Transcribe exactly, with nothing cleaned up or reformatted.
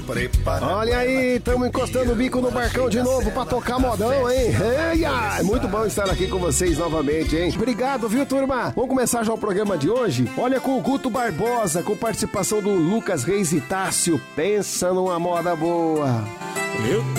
Olha aí, estamos encostando o bico no barcão de novo pra tocar modão, hein? Eia, é muito bom estar aqui com vocês novamente, hein? Obrigado, viu, turma? Vamos começar já o programa de hoje? Olha, com o Guto Barbosa, com participação do Lucas Reis e Tássio. Pensa numa moda boa. Meu